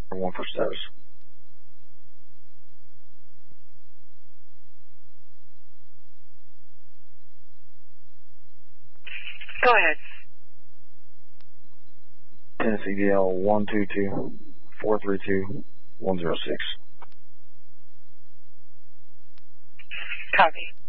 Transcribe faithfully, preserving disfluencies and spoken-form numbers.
One for status. Go ahead. Tennessee D L one two two, four three two, one zero six. Copy.